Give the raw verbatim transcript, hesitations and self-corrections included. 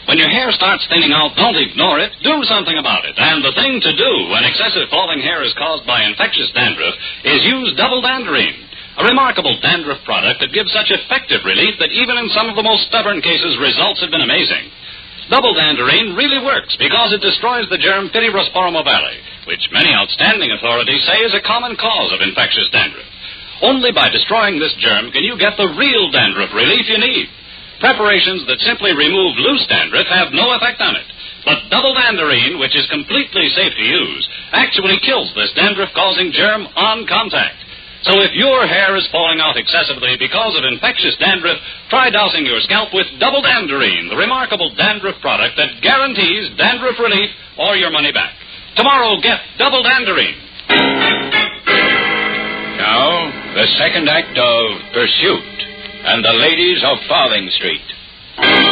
When your hair starts thinning out, don't ignore it. Do something about it. And the thing to do when excessive falling hair is caused by infectious dandruff is use Double Danderine, a remarkable dandruff product that gives such effective relief that even in some of the most stubborn cases, results have been amazing. Double Danderine really works because it destroys the germ Pityrosporum ovale, which many outstanding authorities say is a common cause of infectious dandruff. Only by destroying this germ can you get the real dandruff relief you need. Preparations that simply remove loose dandruff have no effect on it. But Double Danderine, which is completely safe to use, actually kills this dandruff-causing germ on contact. So if your hair is falling out excessively because of infectious dandruff, try dousing your scalp with Double Danderine, the remarkable dandruff product that guarantees dandruff relief or your money back. Tomorrow, get Double Danderine. Now, the second act of Pursuit and the Ladies of Farthing Street.